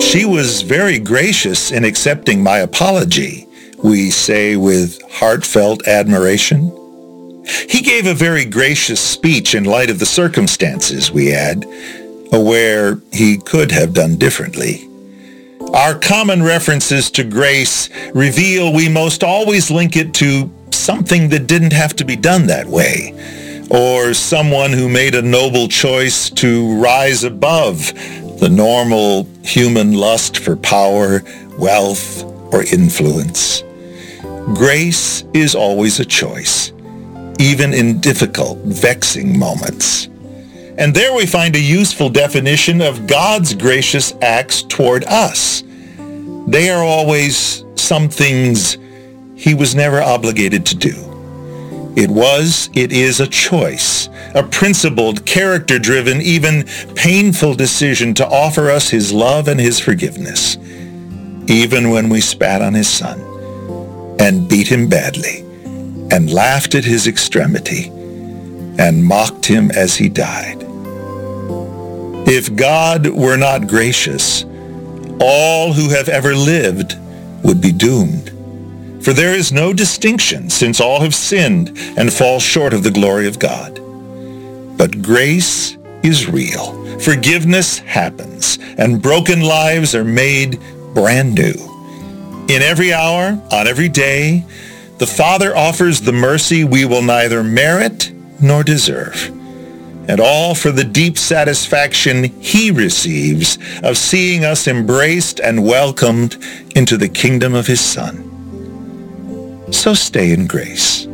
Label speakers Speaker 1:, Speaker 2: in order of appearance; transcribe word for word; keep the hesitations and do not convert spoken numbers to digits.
Speaker 1: She was very gracious in accepting my apology, we say with heartfelt admiration. He gave a very gracious speech in light of the circumstances, we add, aware he could have done differently. Our common references to grace reveal we most always link it to something that didn't have to be done that way, or someone who made a noble choice to rise above the normal human lust for power, wealth, or influence. Grace is always a choice, even in difficult, vexing moments. And there we find a useful definition of God's gracious acts toward us. They are always some things he was never obligated to do. It was, it is a choice, a principled, character-driven, even painful decision to offer us his love and his forgiveness, even when we spat on his son and beat him badly and laughed at his extremity and mocked him as he died. If God were not gracious, all who have ever lived would be doomed. For there is no distinction, since all have sinned and fall short of the glory of God. But grace is real. Forgiveness happens, and broken lives are made brand new. In every hour, on every day, the Father offers the mercy we will neither merit nor deserve. And all for the deep satisfaction he receives of seeing us embraced and welcomed into the kingdom of his Son. So stay in grace.